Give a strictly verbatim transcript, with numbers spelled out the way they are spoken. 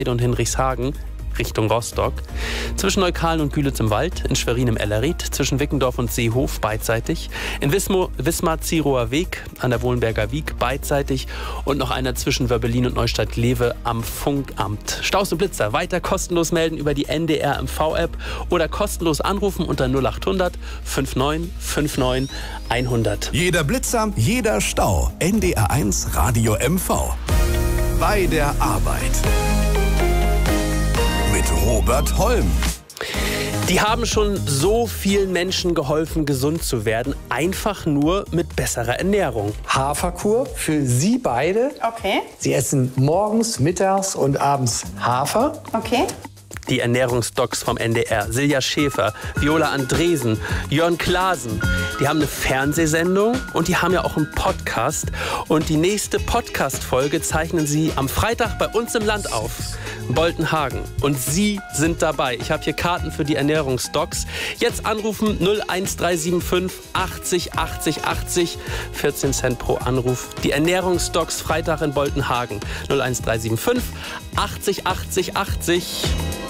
und Hinrichshagen Richtung Rostock, zwischen Neukalen und Gülitz im Wald, in Schwerin im Ellerried, zwischen Wickendorf und Seehof beidseitig, in Wismo, Wismar-Zierower Weg an der Wohlenberger Wiek beidseitig und noch einer zwischen Wörbelin und Neustadt-Glewe am Funkamt. Staus und Blitzer weiter kostenlos melden über die N D R M V-App oder kostenlos anrufen unter null acht hundert neunundfünfzig neunundfünfzig hundert. Jeder Blitzer, jeder Stau. N D R eins Radio M V. Bei der Arbeit. Mit Robert Holm. Die haben schon so vielen Menschen geholfen, gesund zu werden, einfach nur mit besserer Ernährung. Haferkur für Sie beide. Okay. Sie essen morgens, mittags und abends Hafer. Okay. Die Ernährungsdocs vom N D R, Silja Schäfer, Viola Andresen, Jörn Klaasen, die haben eine Fernsehsendung und die haben ja auch einen Podcast. Und die nächste Podcast-Folge zeichnen sie am Freitag bei uns im Land auf, Boltenhagen. Und Sie sind dabei. Ich habe hier Karten für die Ernährungsdocs. Jetzt anrufen null eins drei sieben fünf achtzig achtzig achtzig, vierzehn Cent pro Anruf. Die Ernährungsdocs Freitag in Boltenhagen, null eins drei sieben fünf achtzig achtzig achtzig.